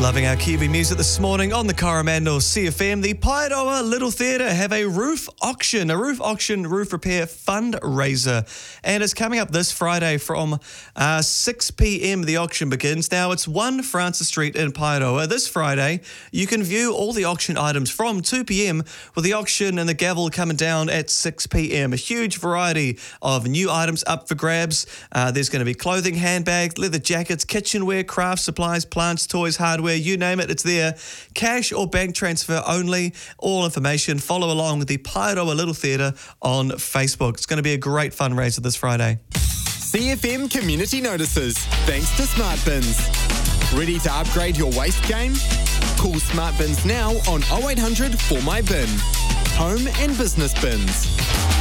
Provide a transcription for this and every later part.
Loving our Kiwi music this morning on the Coromandel CFM. The Paeroa Little Theatre have a roof auction, roof repair fundraiser. And it's coming up this Friday from 6 p.m. The auction begins. Now, it's 1 Francis Street in Paeroa. This Friday, you can view all the auction items from 2 p.m. with the auction and the gavel coming down at 6 p.m. A huge variety of new items up for grabs. There's going to be clothing, handbags, leather jackets, kitchenware, craft supplies, plants, toys, hardware, you name it, it's there. Cash or bank transfer only. All information, follow along with the Paeroa Little Theatre on Facebook. It's going to be a great fundraiser this Friday. CFM Community Notices, thanks to Smart Bins. Ready to upgrade your waste game? Call Smart Bins now on 0800 For My Bin. Home and business bins.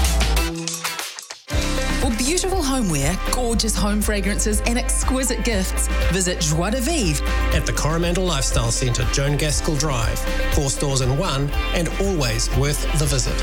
For beautiful homeware, gorgeous home fragrances and exquisite gifts, visit Joie de Vivre at the Coromandel Lifestyle Centre, Joan Gaskell Drive. 4 stores in one and always worth the visit.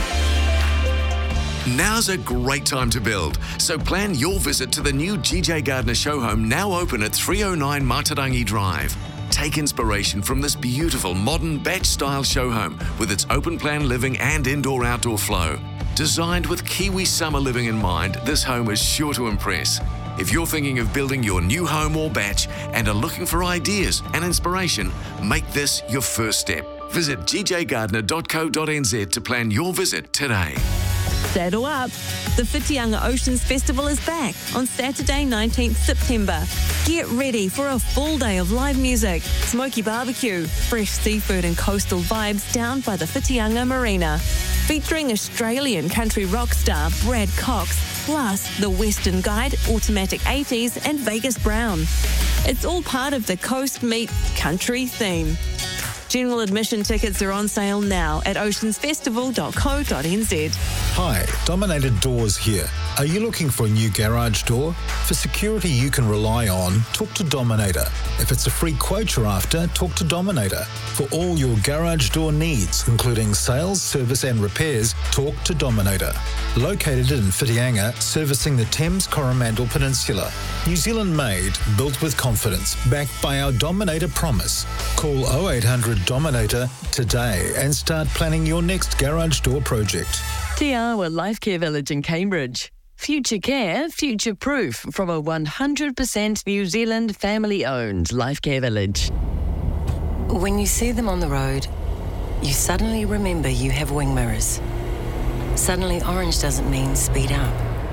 Now's a great time to build, so plan your visit to the new GJ Gardner show home, now open at 309 Matarangi Drive. Take inspiration from this beautiful modern batch-style show home with its open-plan living and indoor-outdoor flow. Designed with Kiwi summer living in mind, this home is sure to impress. If you're thinking of building your new home or batch and are looking for ideas and inspiration, make this your first step. Visit gjgardner.co.nz to plan your visit today. Saddle up. The Whitianga Oceans Festival is back on Saturday 19th September. Get ready for a full day of live music, smoky barbecue, fresh seafood and coastal vibes down by the Whitianga Marina. Featuring Australian country rock star Brad Cox, plus the Western Guide, Automatic 80s and Vegas Brown. It's all part of the Coast Meet Country theme. General admission tickets are on sale now at oceansfestival.co.nz. Hi, Dominator Doors here. Are you looking for a new garage door? For security you can rely on, talk to Dominator. If it's a free quote you're after, talk to Dominator. For all your garage door needs, including sales, service and repairs, talk to Dominator. Located in Whitianga, servicing the Thames Coromandel Peninsula. New Zealand made, built with confidence, backed by our Dominator promise. Call 0800 Dominator today and start planning your next garage door project. Te Awa Life Care Village in Cambridge. Future care, future proof from a 100% New Zealand family-owned life care village. When you see them on the road, you suddenly remember you have wing mirrors. Suddenly orange doesn't mean speed up.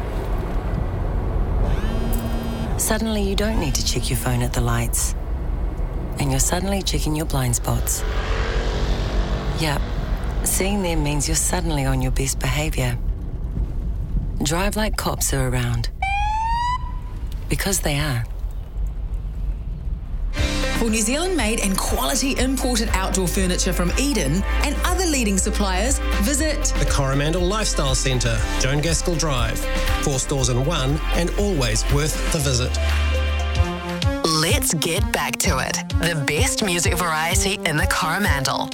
Suddenly you don't need to check your phone at the lights. And you're suddenly checking your blind spots. Yep, seeing them means you're suddenly on your best behaviour. Drive like cops are around. Because they are. For New Zealand-made and quality imported outdoor furniture from Eden and other leading suppliers, visit The Coromandel Lifestyle Centre, Joan Gaskell Drive. 4 stores in one and always worth the visit. Let's get back to it. The best music variety in the Coromandel.